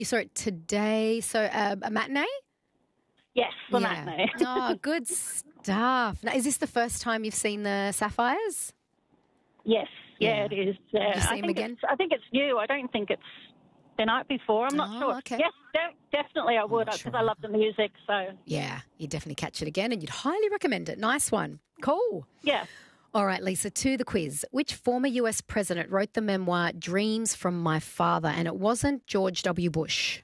You saw it today, so a matinee? Yes, the matinee. Oh, good stuff. Now, is this the first time you've seen the Sapphires? Yes, it is. Did you see them again? I think it's new. I don't think it's the night before. I'm not sure. Okay. Yes, definitely I would because I love the music. So yeah, you'd definitely catch it again and you'd highly recommend it. Nice one. Cool. Yeah. All right, Lisa, to the quiz. Which former US president wrote the memoir Dreams from My Father? And it wasn't George W. Bush.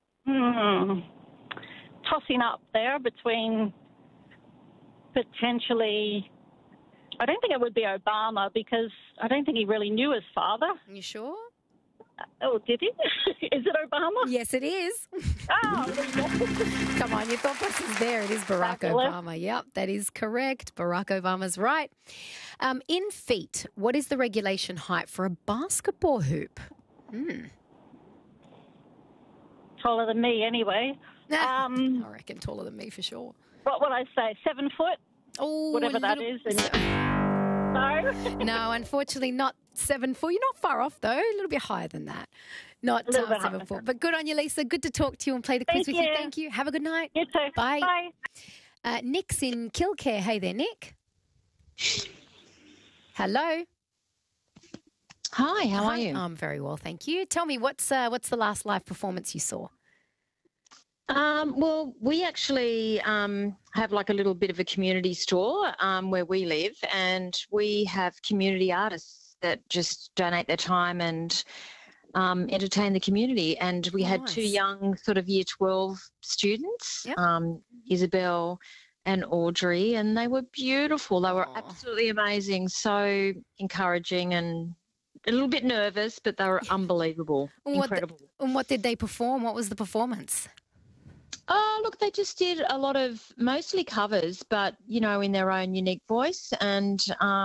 Tossing up there between potentially, I don't think it would be Obama because I don't think he really knew his father. Are you sure? Oh, did he? Is it Obama? Yes, it is. Oh, come on, your thought process there. It is Barack Obama. Yep, that is correct. Barack Obama's right. In feet, what is the regulation height for a basketball hoop? taller than me anyway. I reckon taller than me for sure. What would I say? 7 foot? Oh, whatever that is. No? No, unfortunately not 7 foot. You're not far off though. A little bit higher than that. Not 7 foot. But good on you, Lisa. Good to talk to you and play the quiz with you. Thank you. Have a good night. You too. Bye. Nick's in Kilcare. Hey there, Nick. Hello. Hi, how are you? I'm very well, thank you. Tell me, what's the last live performance you saw? Well, we actually have like a little bit of a community store where we live, and we have community artists that just donate their time and entertain the community. And we had two young sort of year 12 students, Isabel and Audrey, and they were beautiful. They were absolutely amazing, so encouraging and a little bit nervous, but they were unbelievable, incredible. And what did they perform? What was the performance? Oh, look, they just did a lot of mostly covers, but, you know, in their own unique voice. And,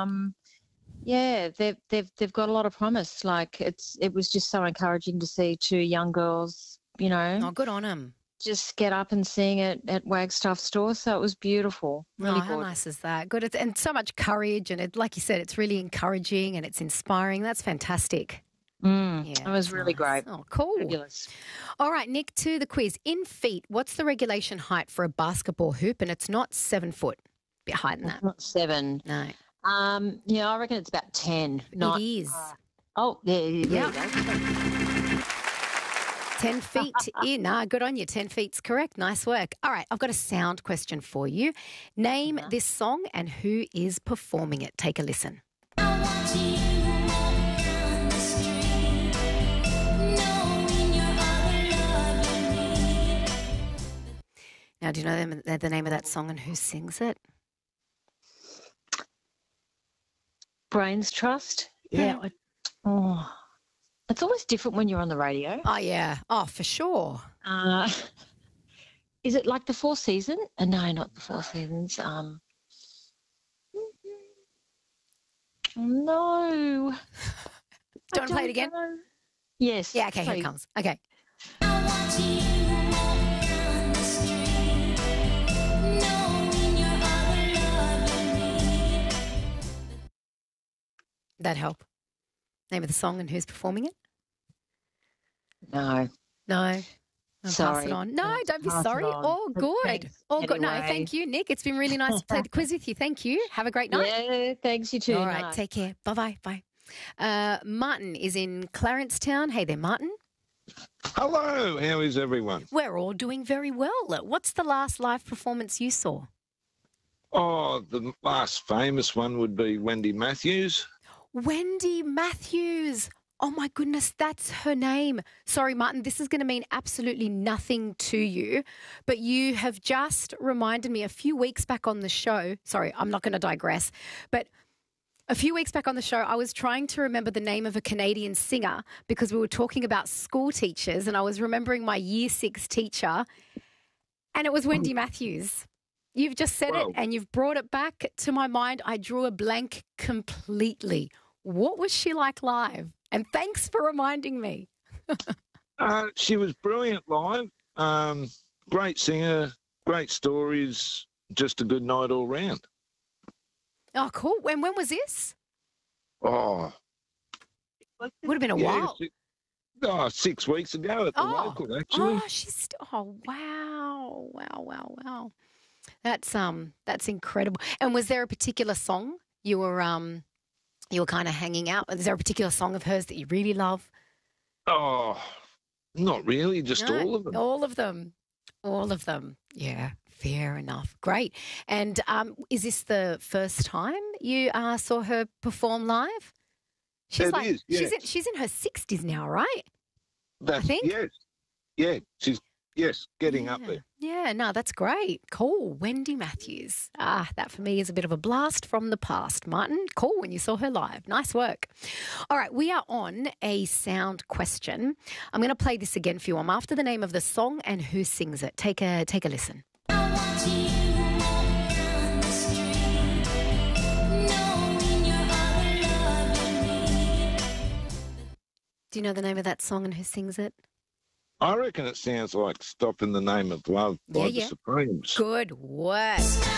they've got a lot of promise. Like, it was just so encouraging to see two young girls, you know. Oh, good on them. Just get up and sing at Wagstaff store. So it was beautiful. Really good. How nice is that? Good. And so much courage. And like you said, it's really encouraging and it's inspiring. That's fantastic. It was really great. Oh, cool. Fabulous. All right, Nick, to the quiz. In feet, what's the regulation height for a basketball hoop? And it's not 7 foot. A bit higher than that. It's not 7. No. I reckon it's about 10. It is. There you go. 10 feet in. Good on you. 10 feet's correct. Nice work. All right, I've got a sound question for you. Name this song and who is performing it. Take a listen. Now, do you know the name of that song and who sings it? Brains Trust. Yeah. It's always different when you're on the radio. Oh, yeah. Oh, for sure. Is it like the Four Seasons? No, not the Four Seasons. No. Do you want to play it again? Know. Yes. Yeah, okay, please. here it comes. Okay. That help? Name of the song and who's performing it? No. I'll sorry. pass it on. No, don't be sorry. All good. Thanks. All good. No, Anyway. thank you, Nick. It's been really nice to play the quiz with you. Thank you. Have a great night. Yeah, thanks, you too. All right, take care. Bye-bye. Bye. Martin is in Clarencetown. Hey there, Martin. Hello, how is everyone? We're all doing very well. What's the last live performance you saw? Oh, the last famous one would be Wendy Matthews. Wendy Matthews. Oh, my goodness, that's her name. Sorry, Martin, this is going to mean absolutely nothing to you, but you have just reminded me a few weeks back on the show. Sorry, I'm not going to digress, but a few weeks back on the show, I was trying to remember the name of a Canadian singer because we were talking about school teachers, and I was remembering my year 6 teacher, and it was Wendy Matthews. You've just said it, and you've brought it back to my mind. I drew a blank completely. What was she like live? And thanks for reminding me. She was brilliant live. Great singer, great stories, just a good night all round. Oh, cool. When was this? Oh. Would have been a while. 6 weeks ago at the local, actually. Wow. That's incredible. And was there a particular song you were kind of hanging out? Is there a particular song of hers that you really love? Oh, not really, just No, all of them. All of them. Yeah, fair enough. Great. And is this the first time you saw her perform live? She's It is, yeah. She's in her 60s now, right? That's, I think. Yes. Yeah, she's getting up there. Yeah, no, that's great. Cool. Wendy Matthews. That for me is a bit of a blast from the past. Martin, cool when you saw her live. Nice work. All right, we are on a sound question. I'm going to play this again for you. I'm after the name of the song and who sings it. Take a listen. Do you know the name of that song and who sings it? I reckon it sounds like Stop in the Name of Love by the Supremes. Good work.